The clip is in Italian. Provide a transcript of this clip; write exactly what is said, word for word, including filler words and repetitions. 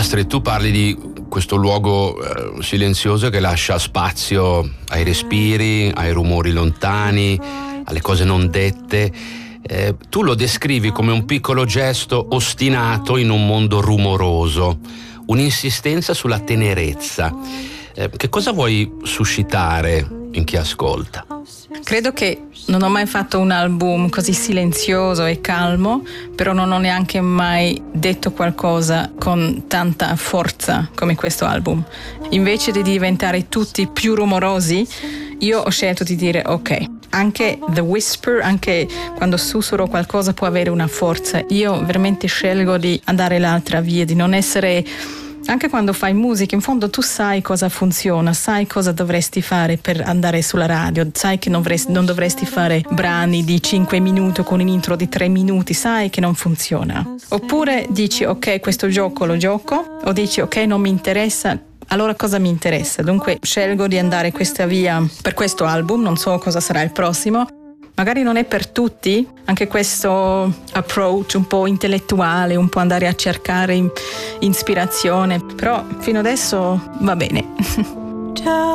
Astrid, tu parli di questo luogo eh, silenzioso che lascia spazio ai respiri, ai rumori lontani, alle cose non dette. Eh, tu lo descrivi come un piccolo gesto ostinato in un mondo rumoroso, un'insistenza sulla tenerezza. Eh, che cosa vuoi suscitare in chi ascolta? Credo che non ho mai fatto un album così silenzioso e calmo, però non ho neanche mai detto qualcosa con tanta forza come questo album. Invece di diventare tutti più rumorosi, io ho scelto di dire ok, anche The Whisper, anche quando sussurro qualcosa può avere una forza. Io veramente scelgo di andare l'altra via, di non essere... Anche quando fai musica, in fondo tu sai cosa funziona, sai cosa dovresti fare per andare sulla radio, sai che non dovresti, non dovresti fare brani di cinque minuti con un intro di tre minuti, sai che non funziona. Oppure dici ok, questo gioco lo gioco, o dici ok, non mi interessa, allora cosa mi interessa? Dunque scelgo di andare questa via per questo album, non so cosa sarà il prossimo. Magari non è per tutti, anche questo approach un po' intellettuale, un po' andare a cercare ispirazione, però fino adesso va bene.